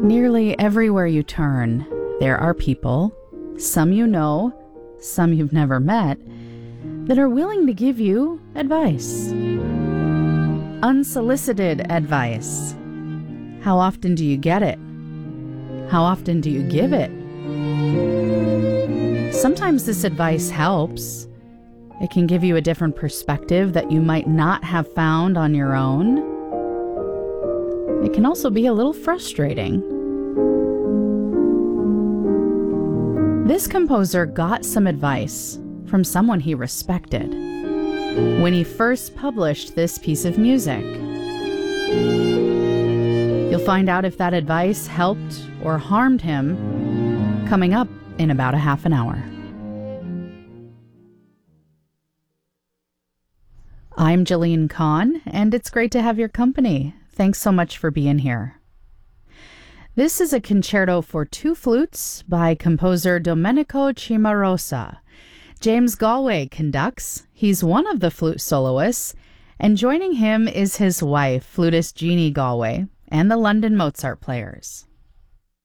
Nearly everywhere you turn, there are people, some you know, some you've never met, that are willing to give you advice. Unsolicited advice. How often do you get it? How often do you give it? Sometimes this advice helps. It can give you a different perspective that you might not have found on your own. It can also be a little frustrating. This composer got some advice from someone he respected when he first published this piece of music. You'll find out if that advice helped or harmed him coming up in about a half an hour. I'm Jillian Kahn, and it's great to have your company. Thanks so much for being here. This is a concerto for two flutes by composer Domenico Cimarosa. James Galway conducts. He's one of the flute soloists, and joining him is his wife, flutist Jeannie Galway, and the London Mozart Players.